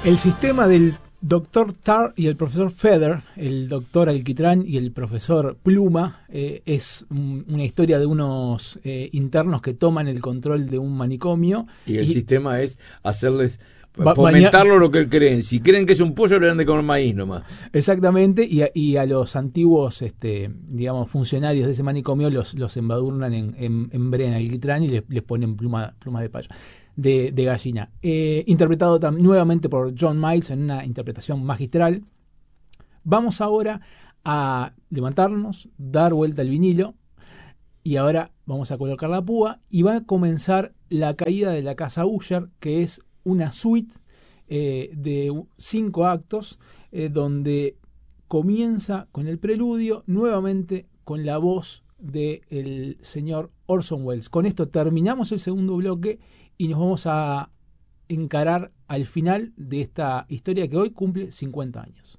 El sistema del doctor Tar y el profesor Feather, el doctor Alquitrán y el profesor Pluma, es una historia de unos internos que toman el control de un manicomio. Y el sistema es hacerles fomentarlo lo que creen. Si creen que es un pollo, le dan de comer maíz nomás. Exactamente, y a los antiguos digamos funcionarios de ese manicomio los embadurnan en brea, en alquitrán, y les ponen plumas de payo. De gallina. Interpretado nuevamente por John Miles en una interpretación magistral. Vamos ahora a levantarnos, dar vuelta al vinilo, y ahora vamos a colocar la púa y va a comenzar La caída de la casa Usher, que es una suite de 5 actos donde comienza con el preludio, nuevamente con la voz del señor Orson Welles. Con esto terminamos el segundo bloque y nos vamos a encarar al final de esta historia que hoy cumple 50 años.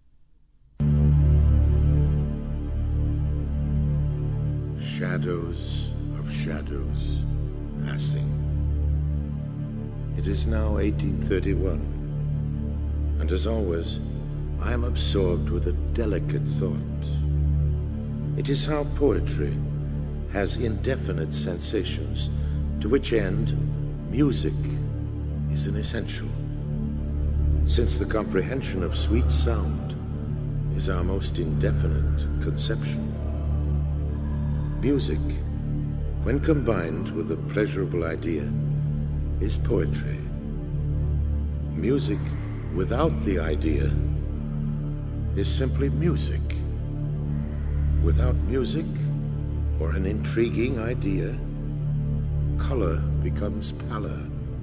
Shadows of shadows passing. It is now 1831, and as always, I am absorbed with a delicate thought. It is how poetry has indefinite sensations, to which end music is an essential, since the comprehension of sweet sound is our most indefinite conception. Music, when combined with a pleasurable idea, is poetry. Music without the idea is simply music. Without music or an intriguing idea, color becomes pallor.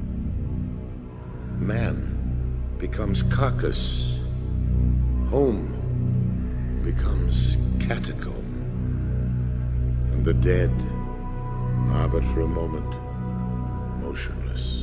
Man becomes carcass. Home becomes catacomb. And the dead are but for a moment motionless.